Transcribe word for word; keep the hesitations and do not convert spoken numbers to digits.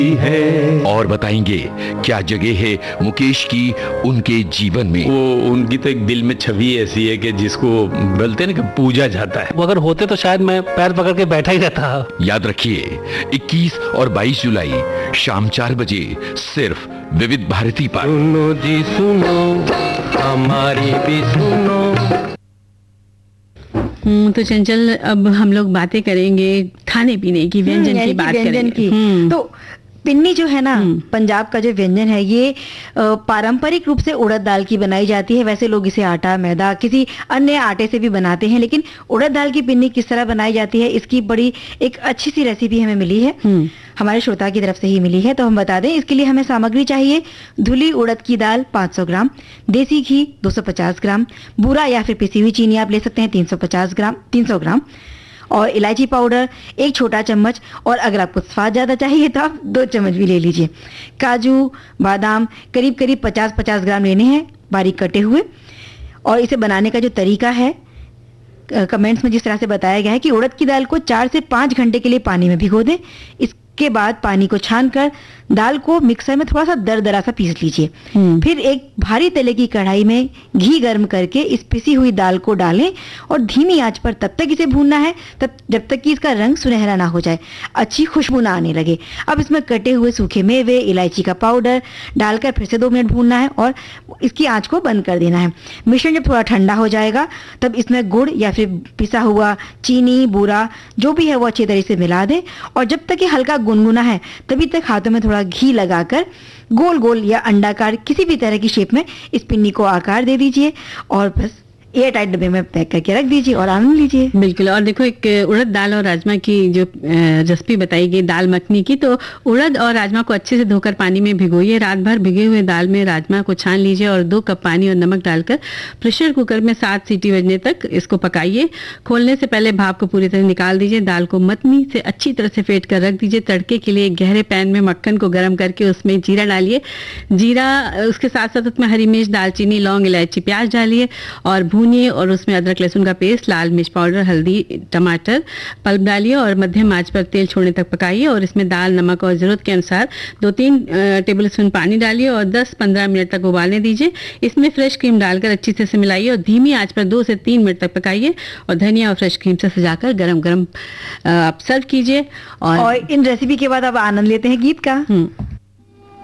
है। और बताएंगे क्या जगह है मुकेश की उनके जीवन में। वो उनकी तो एक दिल में छवि ऐसी है कि जिसको बोलते हैं ना कि पूजा जाता है। वो अगर होते तो शायद मैं पैर पकड़ के बैठा ही रहता। याद रखिए इक्कीस और बाईस जुलाई शाम चार बजे सिर्फ विविध भारती पर। सुनो जी सुनो, हमारी भी सुनो। हम्म, तो चंचल अब हम लोग बातें करेंगे खाने पीने की, व्यंजन की बात करेंगे। तो पिन्नी जो है ना, पंजाब का जो व्यंजन है ये पारंपरिक रूप से उड़द दाल की बनाई जाती है। वैसे लोग इसे आटा, मैदा, किसी अन्य आटे से भी बनाते हैं, लेकिन उड़द दाल की पिन्नी किस तरह बनाई जाती है इसकी बड़ी एक अच्छी सी रेसिपी हमें मिली है, हमारे श्रोता की तरफ से ही मिली है। तो हम बता दें, इसके लिए हमें सामग्री चाहिए धुली उड़द की दाल पाँच सौ ग्राम, देसी घी दो सौ पचास ग्राम, बूरा या फिर पिसी हुई चीनी आप ले सकते हैं तीन सौ पचास ग्राम तीन सौ ग्राम, और इलायची पाउडर एक छोटा चम्मच, और अगर आपको स्वाद ज़्यादा चाहिए तो आप दो चम्मच भी ले लीजिए। काजू, बादाम करीब करीब पचास पचास ग्राम लेने हैं बारीक कटे हुए। और इसे बनाने का जो तरीका है, कमेंट्स में जिस तरह से बताया गया है कि उड़द की दाल को चार से पाँच घंटे के लिए पानी में भिगो दें। इसके बाद पानी को छानकर दाल को मिक्सर में थोड़ा सा दरदरा सा पीस लीजिए। फिर एक भारी तले की कढ़ाई में घी गर्म करके इस पिसी हुई दाल को डालें और धीमी आंच पर तब तक इसे भूनना है तब जब तक कि इसका रंग सुनहरा ना हो जाए, अच्छी खुशबू ना आने लगे। अब इसमें कटे हुए सूखे मेवे, इलायची का पाउडर डालकर फिर से दो मिनट भूनना है और इसकी आंच को बंद कर देना है। मिश्रण जब थोड़ा ठंडा हो जाएगा तब इसमें गुड़ या फिर पिसा हुआ चीनी, बूरा जो भी है वो अच्छी तरह से मिला दें, और जब तक ये हल्का गुनगुना है तभी तक हाथों में थोड़ा घी लगाकर गोल गोल या अंडाकार किसी भी तरह की शेप में इस पिन्नी को आकार दे दीजिए और बस एयर टाइट डब्बे में पैक करके रख दीजिए और आनंद लीजिए। बिल्कुल। और देखो, एक उड़द दाल और राजमा की जो रेसिपी बताई गई दाल मखनी की, तो उड़द और राजमा को अच्छे से धोकर पानी में भिगोइए। रात भर भिगे हुए दाल में राजमा को छान लीजिए और दो कप पानी और नमक डालकर प्रेशर कुकर में सात सीटी बजने तक इसको पकाइए। खोलने से पहले भाप को पूरी तरह निकाल दीजिए। दाल को मथनी से अच्छी तरह से फेंट कर रख दीजिए। तड़के के लिए गहरे पैन में मक्खन को गर्म करके उसमें जीरा डालिए। जीरा उसके साथ साथ उसमें हरी मिर्च, दालचीनी, लौंग, इलायची, प्याज डालिए और भूनिए, और उसमें अदरक लहसुन का पेस्ट, लाल मिर्च पाउडर, हल्दी, टमाटर पल्प डालिए और मध्यम आंच पर तेल छोड़ने तक पकाइए। और इसमें दाल, नमक और जरूरत के अनुसार दो तीन टेबल स्पून पानी डालिए और दस पंद्रह मिनट तक उबालने दीजिए। इसमें फ्रेश क्रीम डालकर अच्छी तरह से मिलाइए और धीमी आंच पर दो से तीन मिनट तक पकाइए और धनिया और फ्रेश क्रीम से सजाकर गरम गरम आप सर्व कीजिए। और, और इन रेसिपी के बाद आप आनंद लेते हैं गीत का।